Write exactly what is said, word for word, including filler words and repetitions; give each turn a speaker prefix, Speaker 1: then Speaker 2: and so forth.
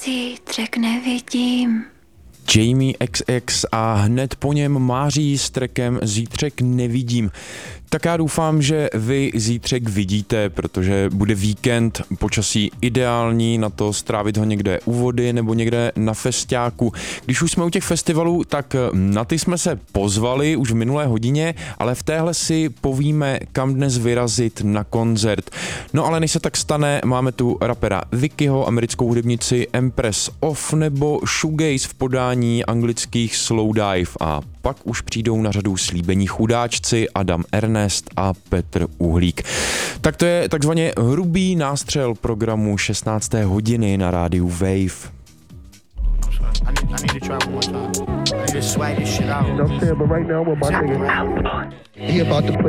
Speaker 1: Zítřek nevidím.
Speaker 2: Jamie X X a hned po něm Máří s trackem Zítřek nevidím. Tak já doufám, že vy zítřek vidíte, protože bude víkend, počasí ideální na to strávit ho někde u vody nebo někde na festiáku. Když už jsme u těch festivalů, tak na ty jsme se pozvali už v minulé hodině, ale v téhle si povíme, kam dnes vyrazit na koncert. No ale než se tak stane, máme tu rapera Vickyho, americkou hudebnici Empress Off nebo Shoegaze v podání anglických Slowdive a pak už přijdou na řadu slíbení chudáčci Adam Ernest a Petr Uhlík. Tak to je takzvaně hrubý nástřel programu šestnácté hodiny na rádiu Wave.